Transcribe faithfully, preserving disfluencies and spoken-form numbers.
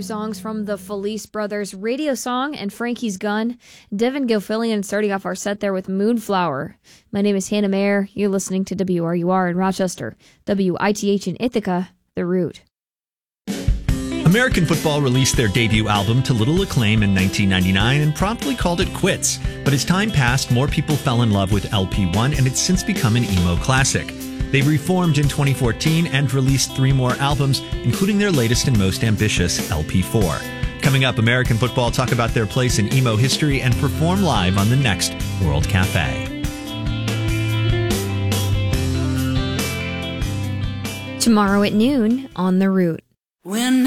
songs from the Felice Brothers, Radio Song and Frankie's Gun. Devin Gilfillian starting off our set there with Moonflower. My name is Hannah Mayer. You're listening to W R U R in Rochester, W I T H in Ithaca, The Root. American football released their debut album to little acclaim in nineteen ninety-nine and promptly called it quits. But as time passed, more people fell in love with L P one, and it's since become an emo classic. They reformed in twenty fourteen and released three more albums, including their latest and most ambitious, L P four. Coming up, American football talk about their place in emo history and perform live on the next World Cafe. Tomorrow at noon on The Root. When